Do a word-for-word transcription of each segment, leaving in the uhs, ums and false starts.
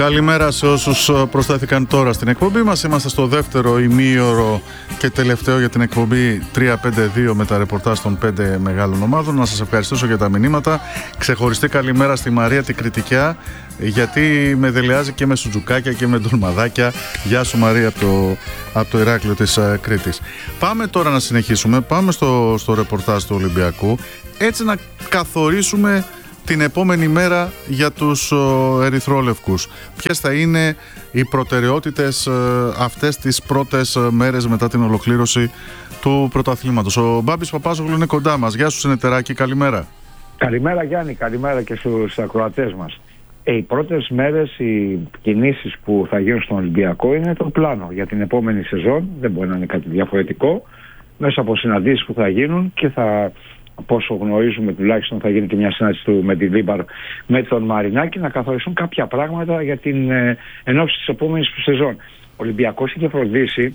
Καλημέρα σε όσους προστάθηκαν τώρα στην εκπομπή μας. Είμαστε στο δεύτερο ημίωρο και τελευταίο για την εκπομπή τρία πέντε δύο με τα ρεπορτάζ των πέντε μεγάλων ομάδων. Να σας ευχαριστήσω για τα μηνύματα. Ξεχωριστή καλημέρα στη Μαρία την Κρητικιά, γιατί με δελεάζει και με σουτζουκάκια και με ντολμαδάκια. Γεια σου Μαρία από το, από το Ηράκλειο της uh, Κρήτης. Πάμε τώρα να συνεχίσουμε. Πάμε στο, στο ρεπορτάζ του Ολυμπιακού, έτσι να καθορίσουμε την επόμενη μέρα για τους ο, ερυθρόλευκους. Ποιες θα είναι οι προτεραιότητες ε, αυτές τις πρώτες ε, μέρες μετά την ολοκλήρωση του πρωταθλήματος. Ο Μπάμπης Παπάζογλου είναι κοντά μας. Γεια σου Συνεταιράκη, καλημέρα. Καλημέρα Γιάννη, καλημέρα και στους ακροατές μας. Ε, οι πρώτες μέρες, οι κινήσεις που θα γίνουν στον Ολυμπιακό είναι το πλάνο για την επόμενη σεζόν. Δεν μπορεί να είναι κάτι διαφορετικό. Μέσα από συναντήσεις που θα γίνουν και θα... από όσο γνωρίζουμε τουλάχιστον θα γίνει και μια συνάντηση του Μεντιλίμπαρ με τον Μαρινάκη, να καθοριστούν κάποια πράγματα για την ε, ενόψει της επόμενης σεζόν. Ο Ολυμπιακός είχε φροντίσει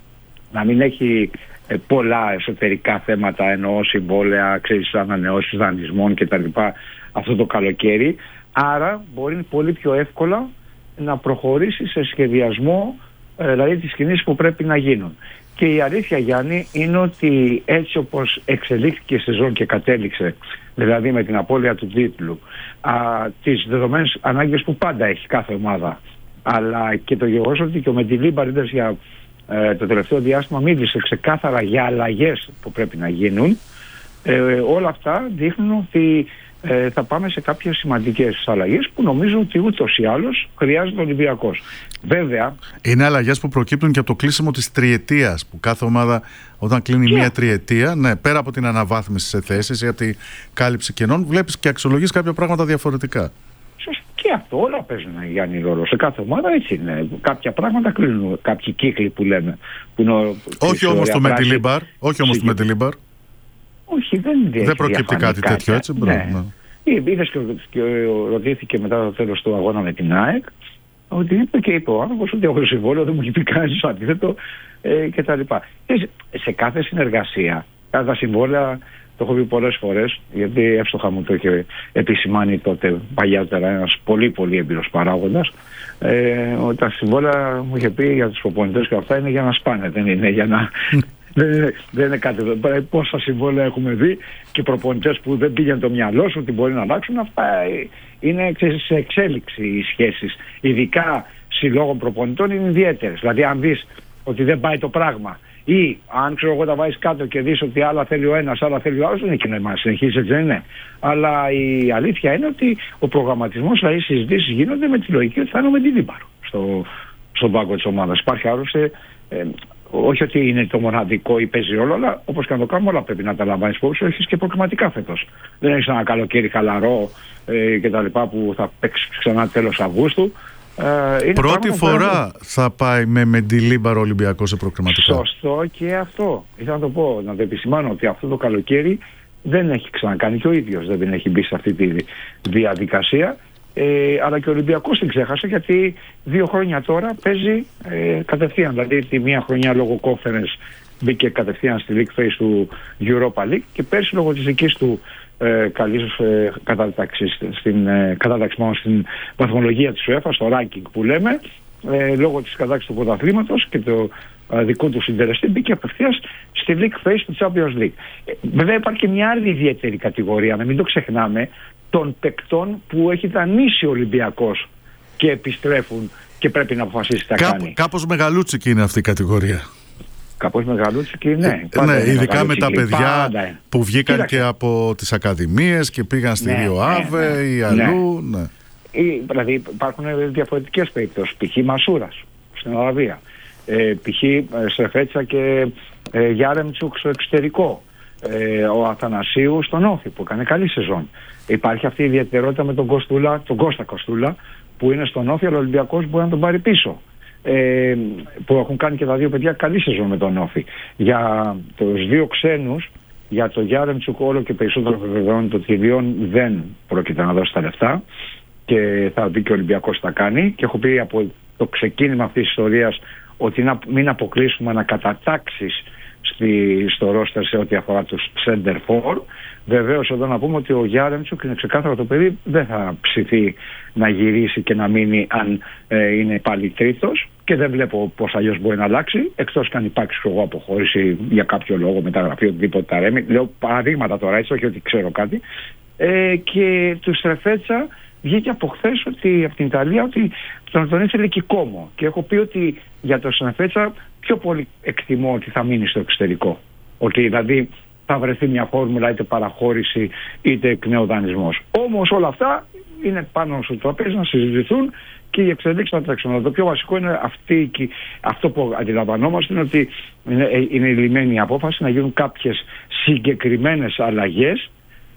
να μην έχει ε, πολλά εσωτερικά θέματα, εννοώ συμβόλαια, ξέρεις, ανανεώσεις δανεισμών κτλ. Αυτό το καλοκαίρι. Άρα μπορεί πολύ πιο εύκολα να προχωρήσει σε σχεδιασμό ε, δηλαδή τις κινήσεις που πρέπει να γίνουν. Και η αλήθεια, Γιάννη, είναι ότι έτσι όπως εξελίχθηκε η σεζόν και κατέληξε, δηλαδή με την απώλεια του τίτλου, α, τις δεδομένες ανάγκες που πάντα έχει κάθε ομάδα, αλλά και το γεγονός ότι και ο Μεντιλίμπαρ για ε, το τελευταίο διάστημα μίλησε ξεκάθαρα για αλλαγές που πρέπει να γίνουν, ε, όλα αυτά δείχνουν ότι ε, θα πάμε σε κάποιες σημαντικές αλλαγές που νομίζω ότι ούτως ή άλλως χρειάζεται ο Ολυμπιακός. Βέβαια, είναι αλλαγές που προκύπτουν και από το κλείσιμο της τριετίας, που κάθε ομάδα όταν κλείνει yeah. μία τριετία, ναι, πέρα από την αναβάθμιση σε θέσεις ή από την κάλυψη κενών, βλέπεις και αξιολογείς κάποια πράγματα διαφορετικά. Και αυτό όλα παίζουν, Γιάννη, ρόλο. Σε κάθε ομάδα έτσι είναι. Κάποια πράγματα κλείνουν, κάποιοι κύκλοι που λέμε. Που είναι, όχι όμως το Μεντιλίμπαρ. Όχι όμως το Μεντιλίμπαρ. Όχι, δεν, δεν προκύπτει κάτι τέτοιο, έτσι. Ναι. Ναι. Είδες και, και ρωτήθηκε μετά το τέλος του αγώνα με την ΑΕΚ, ότι είπε και είπε ο άνθρωπος ότι έχω συμβόλαιο, δεν μου έχει πει κανείς αντίθετο ε, κτλ. Σε κάθε συνεργασία, κάθε συμβόλαια, το έχω πει πολλές φορές, γιατί εύστοχα μου το είχε επισημάνει τότε παλιότερα ένας πολύ πολύ έμπειρος παράγοντας, ε, ότι τα συμβόλαια μου είχε πει για τους προπονητές και αυτά είναι για να σπάνε, δεν είναι για να... Δεν είναι, δεν είναι κάτι. Πόσα συμβόλαια έχουμε δει και προπονητές που δεν πήγαινε το μυαλό σου ότι μπορεί να αλλάξουν. Αυτά είναι σε εξέλιξη οι σχέσεις. Ειδικά συλλόγων προπονητών είναι ιδιαίτερες. Δηλαδή, αν δεις ότι δεν πάει το πράγμα ή αν ξέρω εγώ τα βάζεις κάτω και δεις ότι άλλα θέλει ο ένας, άλλα θέλει ο άλλος, δεν έχει νόημα να συνεχίσει, έτσι δεν είναι. Αλλά η αλήθεια είναι ότι ο προγραμματισμός, δηλαδή οι συζητήσεις γίνονται με τη λογική ότι θα είναι ο Μεντιλίμπαρ στο, στον πάγκο της ομάδας. Υπάρχει άλλωστε. Ε, όχι ότι είναι το μοναδικό ή παίζει ρόλο, αλλά όπως και να το κάνουμε, όλα πρέπει να τα λαμβάνεις υπόψη. Έχεις και προκριματικά φέτος. Δεν έχεις ένα καλοκαίρι χαλαρό ε, και τα λοιπά που θα παίξει ξανά τέλος Αυγούστου. Ε, Πρώτη φορά που... θα πάει με Μεντιλίμπαρ Ολυμπιακό σε προκριματικά. Σωστό και αυτό. Ήθελα να το πω, να το επισημάνω ότι αυτό το καλοκαίρι δεν έχει ξανακάνει και ο ίδιος. Δεν έχει μπει σε αυτή τη διαδικασία. Ε, αλλά και ο Ολυμπιακός την ξέχασε, γιατί δύο χρόνια τώρα παίζει ε, κατευθείαν. Δηλαδή τη μία χρονιά λόγω conference μπήκε κατευθείαν στη League Phase του Europa League και πέρσι λόγω της δικής του ε, καλής ε, κατάταξης στην, ε, κατάταξη μόνο στην βαθμολογία της UEFA, στο ranking που λέμε, ε, λόγω της κατάταξης του πρωταθλήματος και το ε, δικό του συντελεστή, μπήκε απευθείας στη League Phase του Champions League. Ε, βέβαια υπάρχει και μια άλλη ιδιαίτερη κατηγορία, να μην το ξεχνάμε, των παικτών που έχει δανείσει ο Ολυμπιακός και επιστρέφουν και πρέπει να αποφασίσει τι θα κάνει. Κάπως μεγαλούτσικη είναι αυτή η κατηγορία. Κάπως μεγαλούτσικη, ναι. Ναι, ειδικά με τα παιδιά πάντα που βγήκαν Κοίταξε. και από τις ακαδημίες και πήγαν στη ναι, Ρίο Άβε ναι, ναι, ή αλλού. Ναι. Ναι. Ή, δηλαδή υπάρχουν διαφορετικές περιπτώσεις. Π.χ. Μασούρας στην Αραβία. Ε, Π.χ. Σεφέτσα και ε, Γιάρεμτσουκ στο εξωτερικό. Ε, ο Αθανασίου στον Όφη που έκανε καλή σεζόν. Υπάρχει αυτή η ιδιαιτερότητα με τον Κωστούλα, τον Κώστα Κωστούλα, που είναι στον Όφη, αλλά ο Ολυμπιακός μπορεί να τον πάρει πίσω. Ε, που έχουν κάνει και τα δύο παιδιά καλή σεζόν με τον Όφη. Για τους δύο ξένους, για το Γιάρεμτσουκ όλο και περισσότερο βεβαιώνεται ότι η Λιόν δεν πρόκειται να δώσει τα λεφτά και θα δει και ο Ολυμπιακός θα κάνει. Και έχω πει από το ξεκίνημα αυτής της ιστορίας ότι να μην αποκλείσουμε ανακατατάξεις στη, στο ρόστερ σε ό,τι αφορά τους center for. Βεβαίως εδώ να πούμε ότι ο Γιάρεμτσουκ είναι ξεκάθαρο το παιδί, δεν θα ψηθεί να γυρίσει και να μείνει αν ε, είναι πάλι τρίτος, και δεν βλέπω πώς αλλιώς μπορεί να αλλάξει, εκτός και αν υπάρξει εγώ αποχώρηση για κάποιο λόγο, μεταγραφή, οτιδήποτε τα ρέμει. Λέω παραδείγματα τώρα, έτσι, όχι ότι ξέρω κάτι. Ε, και του Στρεφέτσα βγήκε από χθες ότι, από την Ιταλία, ότι τον, τον ήθελε και κόμμο. Και έχω πει ότι για τον Στρεφέτσα πιο πολύ εκτιμώ ότι θα μείνει στο εξωτερικό. Ότι δηλαδή θα βρεθεί μια φόρμουλα, είτε παραχώρηση είτε εκ νέου δανεισμός. Όμως όλα αυτά είναι πάνω στο τραπέζι να συζητηθούν και οι εξελίξεις θα τρέξουν. Το πιο βασικό είναι αυτή, αυτό που αντιλαμβανόμαστε, είναι ότι είναι, είναι η λυμμένη απόφαση να γίνουν κάποιες συγκεκριμένες αλλαγές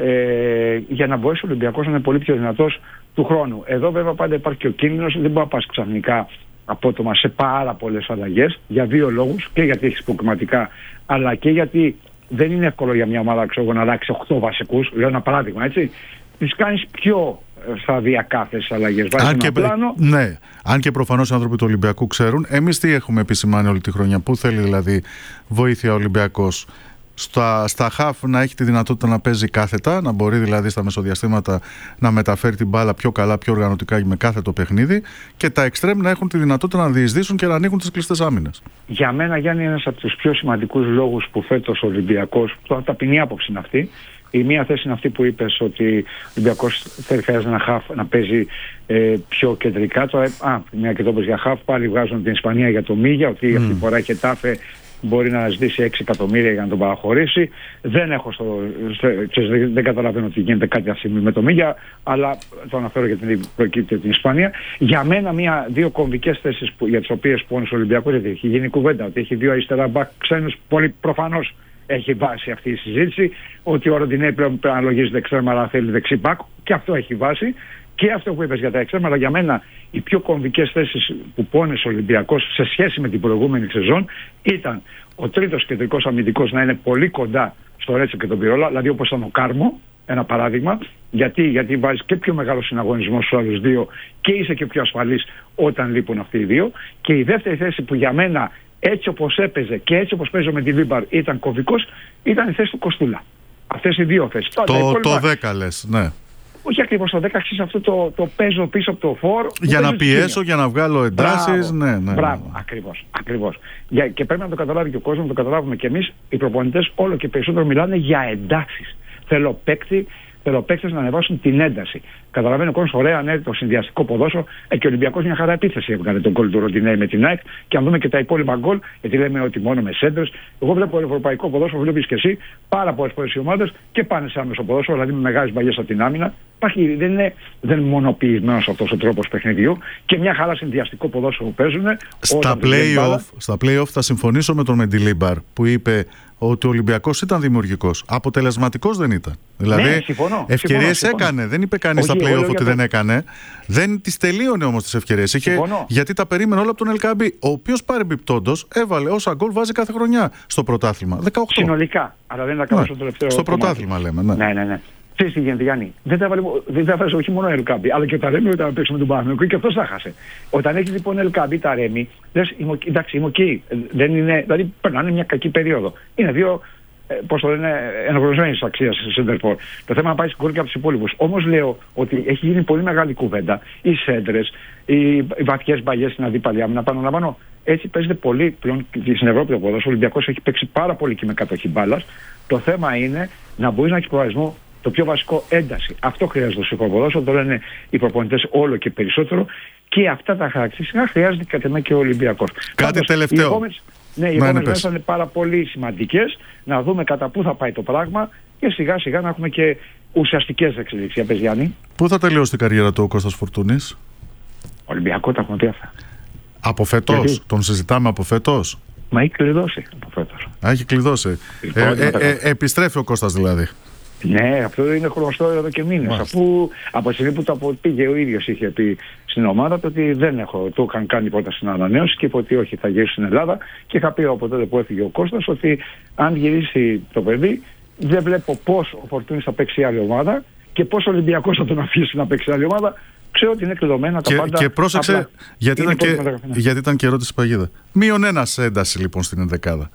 ε, για να μπορέσει ο Ολυμπιακός να είναι πολύ πιο δυνατός του χρόνου. Εδώ βέβαια πάντα υπάρχει και ο κίνδυνος, δεν μπορεί να πας ξαφνικά απότομα σε πάρα πολλές αλλαγές, για δύο λόγους, και γιατί έχεις προκριματικά, αλλά και γιατί δεν είναι εύκολο για μια ομάδα, ξέρω, να αλλάξει οκτώ βασικούς. Λέω ένα παράδειγμα, έτσι. Τις κάνεις πιο σταδιακά αυτές τις αλλαγές. Βάζεις ένα πλάνο. Ναι, αν και προφανώς οι άνθρωποι του Ολυμπιακού ξέρουν. Εμείς τι έχουμε επισημάνει όλη τη χρονιά? Πού θέλει δηλαδή βοήθεια ο Ολυμπιακός? Στα, στα χαφ να έχει τη δυνατότητα να παίζει κάθετα, να μπορεί δηλαδή στα μεσοδιαστήματα να μεταφέρει την μπάλα πιο καλά, πιο οργανωτικά με κάθετο παιχνίδι, και τα εξτρέμ να έχουν τη δυνατότητα να διεισδύσουν και να ανοίγουν τις κλειστές άμυνες. Για μένα, Γιάννη, ένας από τους πιο σημαντικούς λόγους που φέτος ο Ολυμπιακός, τώρα ταπεινή άποψη είναι αυτή, η μία θέση είναι αυτή που είπες, ότι ο Ολυμπιακός θέλει, χρειάζεται ένα χαφ να παίζει ε, πιο κεντρικά. Τώρα, α, μια και το είπες για χαφ, πάλι βγάζουν την Ισπανία για το Μίγια, ότι mm. αυτή τη φορά η Χετάφε μπορεί να ζητήσει έξι εκατομμύρια για να τον παραχωρήσει. Δεν έχω στο, στο, δεν καταλαβαίνω ότι γίνεται κάτι αυτή με το Μίγια, αλλά το αναφέρω γιατί προκύπτει από την Ισπανία. Για μένα, μία, δύο κομβικές θέσεις που, για τις οποίες πόνες ο Ολυμπιακός, γιατί έχει γίνει κουβέντα ότι έχει δύο αριστερά μπακ ξένους, πολύ προφανώς έχει βάση αυτή η συζήτηση, ότι ο Ροντινέ πλέον αναλογίζεται εξτρέμα, αλλά θέλει δεξί μπακ, και αυτό έχει βάση. Και αυτό που είπες για τα εξτρέμα, αλλά για μένα οι πιο κομβικές θέσεις που πόνεσε ο Ολυμπιακός σε σχέση με την προηγούμενη σεζόν ήταν ο τρίτος κεντρικός αμυντικός να είναι πολύ κοντά στο Ρέτσο και τον Πιρόλα, δηλαδή όπως ήταν ο Κάρμο, ένα παράδειγμα. Γιατί, γιατί βάζεις και πιο μεγάλο συναγωνισμό στους άλλους δύο και είσαι και πιο ασφαλής όταν λείπουν αυτοί οι δύο. Και η δεύτερη θέση που για μένα, έτσι όπως έπαιζε και έτσι όπως παίζω με τη Λίμπαρ, ήταν κομβικός, ήταν η θέση του Κοστούλα. Αυτές οι δύο θέσεις. Το, υπόλοιπα... το δέκα λες, ναι. Όχι ακριβώς το δέκα, αυτό το, το παίζω πίσω από το φόρ. Για να πιέσω, για να βγάλω εντάσεις. Ναι, ναι, μπράβο, ναι. ακριβώς. ακριβώς. Για, και πρέπει να το καταλάβει και ο κόσμος, να το καταλάβουμε και εμείς. Οι προπονητές όλο και περισσότερο μιλάνε για εντάσεις. Θέλω παίκτη, θέλω παίκτες να ανεβάσουν την ένταση. Καταλαβαίνει ο κόσμος, ωραία, ναι, το συνδυαστικό ποδόσφαιρο. Ε, και ο Ολυμπιακός μια χαρά επίθεση έβγαλε τον γκολ του Ροντινέη με την ΑΕΚ. Και αν δούμε και τα υπόλοιπα γκολ, γιατί λέμε ότι μόνο με σέντρες. Εγώ βλέπω ευρωπαϊκό ποδόσφαιρο, βλέπεις και εσύ, πάρα πολλές φορές οι ομάδες και πάνε σε άμεσο ποδόσφαιρο, δηλαδή με μεγάλες μπαγιές από την άμυνα. Υπάρχει, δεν είναι, δεν είναι μονοποιημένος αυτός ο τρόπος παιχνιδιού, και μια χαρά συνδυαστικό ποδόσφαιρο που παίζουν. Στα play-off, στα play-off θα συμφωνήσω με τον Μεντιλίμπαρ που είπε ότι ο Ολυμπιακός ήταν δημιουργικός. Αποτελεσματικός δεν ήταν. Δηλαδή, ναι, συμφωνώ, ευκαιρίες συμφωνώ, έκανε. Δεν είπε κανείς στα play-off ότι δεν έκανε. Δεν τις τελείωνε όμως τις ευκαιρίες. Είχε, γιατί τα περίμενε όλα από τον Ελκαμπή, ο οποίος παρεμπιπτόντως έβαλε όσα γκολ βάζει κάθε χρονιά στο πρωτάθλημα. δεκαοκτώ. Συνολικά. Αλλά δεν είναι ακόμα ναι, στο τελευταίο. Στο πρωτάθλημα λέμε. Ναι, ναι, ναι. ναι. Ξέρεις τι γίνεται, Γιάννη? Δεν τα έβαλε όχι μόνο ο Ελκαμπή, αλλά και ο Ταρέμι όταν παίξουμε τον Παναθηναϊκό, και αυτός τα χάσε. Όταν έχει λοιπόν Ελκαμπή, Ταρέμι, λες, εντάξει, είμαι οκ. Okay. Δεν είναι, δηλαδή περνάνε μια κακή περίοδο. Είναι δύο, πώς το λένε, εναγνωσμένης αξίας σε σέντερφορ. Το θέμα να πάει γκολ και από τους υπόλοιπους. Όμως λέω ότι έχει γίνει πολύ μεγάλη κουβέντα. Οι σέντρες, οι, οι βαθιές μπαγιές στην αντίπαλη άμυνα. Επαναλαμβάνω, έτσι παίζεται πολύ πλέον στην Ευρώπη το ποδόσφαιρο. Ο Ολυμπιακός έχει παίξει πάρα πολύ και με κατοχή μπάλας. Το θέμα είναι να μπορεί να έχει προορισμό. Το πιο βασικό, ένταση. Αυτό χρειάζεται στο ποδόσφαιρο, το λένε οι προπονητές όλο και περισσότερο, και αυτά τα χαρακτηριστικά χρειάζεται κατά εμέ και ο Ολυμπιακός. Κάτι Πάντως, τελευταίο. Οι επόμενες, ναι, οι επόμενες μέρες θα είναι πάρα πολύ σημαντικές, να δούμε κατά πού θα πάει το πράγμα και σιγά σιγά να έχουμε και ουσιαστικές εξελίξεις. Για πες, Γιάννη. Πού θα τελειώσει την καριέρα του ο Κώστας Φορτούνης? Ολυμπιακό, τα έχουμε πει αυτά. Από φέτος, γιατί? Τον συζητάμε από φέτος. Μα έχει κλειδώσει από φέτος. Α, έχει κλειδώσει. Ε, ε, ε, ε, επιστρέφει ο Κώστας δηλαδή. Ναι, αυτό είναι γνωστό εδώ και μήνες. Μάλιστα. Αφού από τη στιγμή που το πήγε ο ίδιος, είχε πει στην ομάδα του ότι δεν έχω, το είχαν κάνει πρώτα στην ανανέωση και είπε ότι όχι, θα γυρίσει στην Ελλάδα. Και είχα πει από τότε που έφυγε ο Κώστας ότι αν γυρίσει το παιδί, δεν βλέπω πώς ο Φορτούνης θα παίξει άλλη ομάδα και πώς ο Ολυμπιακός θα τον αφήσει να παίξει άλλη ομάδα. Ξέρω ότι είναι κλειδωμένα τα και, πάντα. Και πρόσεξε, απλά, γιατί, ήταν και, γιατί ήταν και ερώτηση Παγίδα. Μείον ένα σε ένταση λοιπόν στην ενδεκάδα.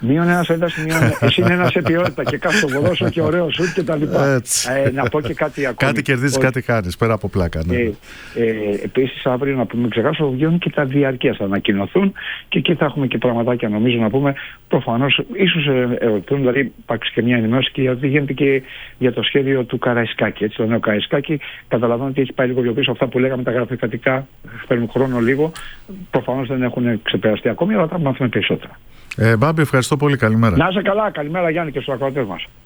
Μείον ένα ένταση, μείον ένα. Εσύ είναι ένα σε ποιότητα και κάθε το ποδόσφαιρο και ωραίο σουτ και τα λοιπά. Ε, να πω και κάτι ακόμα. Κάτι κερδίζει, κάτι κάνει πέρα από πλάκα. Ναι. Ε, ε, Επίσης, αύριο να πούμε, ξεχάσω, βγαίνουν και τα διαρκεία, θα ανακοινωθούν και εκεί θα έχουμε και πραγματάκια, νομίζω, να πούμε. Προφανώς, ίσως ερωτούν, δηλαδή υπάρξει και μια ενημέρωση και γιατί γίνεται και για το σχέδιο του Καραϊσκάκη. Έτσι, το νέο Καραϊσκάκη, καταλαβαίνω ότι έχει πάει λίγο πιο πίσω αυτά που λέγαμε τα γραφειοκρατικά, παίρνουν χρόνο λίγο. Προφανώς δεν έχουν ξεπεραστεί ακόμη, αλλά θα μάθουμε περισσότερα. Ε, Μπάμπη, ευχαριστώ πολύ. Καλημέρα. Να είσαι καλά. Καλημέρα, Γιάννη, και στους ακροατές μας.